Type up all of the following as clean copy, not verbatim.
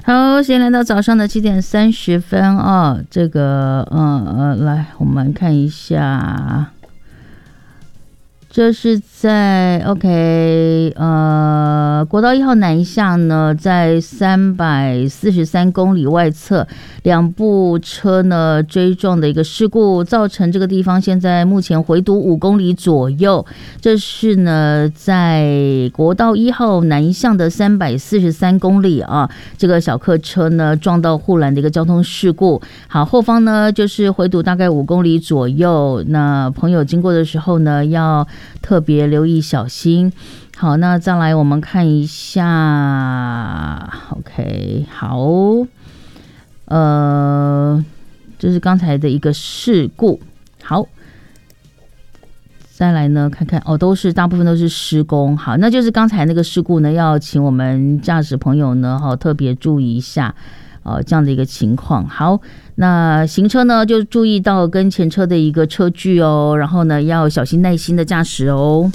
好，现在来到早上的7点30分哦。这个来我们看一下，这是在 OK 国道1号南向呢，在343公里外侧，2部车呢追撞的一个事故，造成这个地方现在目前回堵5公里左右。这是呢在国道1号南向的343公里啊，这个小客车呢撞到护栏的一个交通事故。好，后方呢就是回堵大概5公里左右，那朋友经过的时候呢要特别留意小心。好，那再来我们看一下 OK 好，这是刚才的一个事故。好，再来呢看看哦，大部分都是施工。好，那就是刚才那个事故呢，要请我们驾驶朋友呢特别注意一下这样的一个情况。好，那行车呢就注意到跟前车的一个车距哦，然后呢要小心耐心的驾驶哦。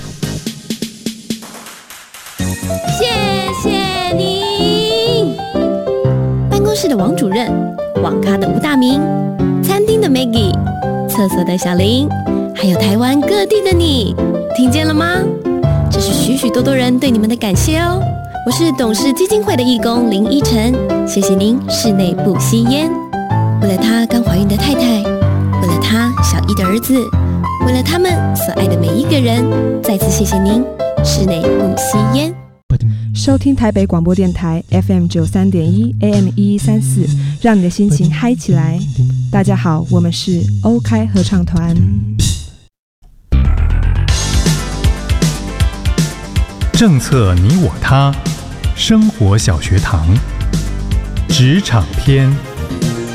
谢谢您，办公室的王主任，网咖的吴大明，餐厅的 Maggie， 厕所的小林，还有台湾各地的你，听见了吗？这是许许多多人对你们的感谢哦。我是董事基金会的义工林依晨，谢谢您室内不吸烟。为了他刚怀孕的太太，为了他小一的儿子，为了他们所爱的每一个人，再次谢谢您室内不吸烟。 收听台北广播电台 FM 93.1 AM 1134，让你的心情嗨起来。大家好，我们是欧开合唱团。 政策你我他，生活小学堂，职场篇。